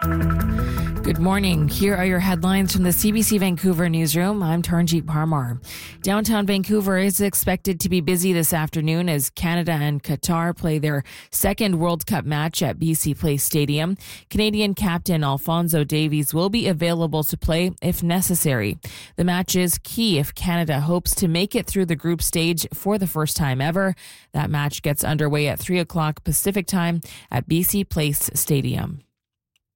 Good morning. Here are your headlines from the CBC Vancouver newsroom. I'm Taranjeet Parmar. Downtown Vancouver is expected to be busy this afternoon as Canada and Qatar play their second World Cup match at BC Place Stadium. Canadian captain Alphonso Davies will be available to play if necessary. The match is key if Canada hopes to make it through the group stage for the first time ever. That match gets underway at 3 o'clock Pacific time at BC Place Stadium.